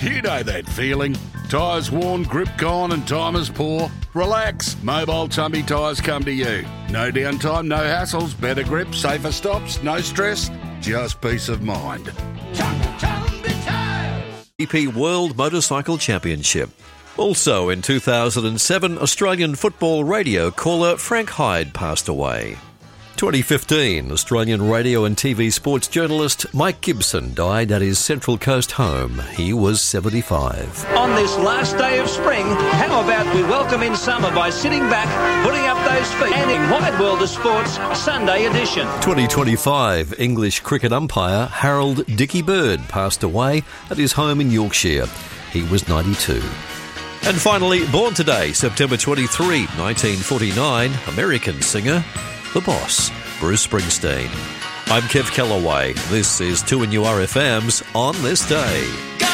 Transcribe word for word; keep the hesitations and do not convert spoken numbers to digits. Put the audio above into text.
You know that feeling. Tyres worn, grip gone and time is poor? Relax. Mobile Tumby Tyres come to you. No downtime, no hassles, better grip, safer stops, no stress, just peace of mind. G P World Motorcycle Championship. Also in two thousand seven, Australian football radio caller Frank Hyde passed away. twenty fifteen, Australian radio and T V sports journalist Mike Gibson died at his Central Coast home. He was seventy-five. On this last day of spring, how about we welcome in summer by sitting back, putting up those feet, and in Wide World of Sports Sunday edition. twenty twenty-five, English cricket umpire Harold Dickie Bird passed away at his home in Yorkshire. He was ninety-two. And finally, born today, September twenty-third, nineteen forty-nine, American singer, The Boss, Bruce Springsteen. I'm Kev Callaway. This is two N U R F M's On This Day.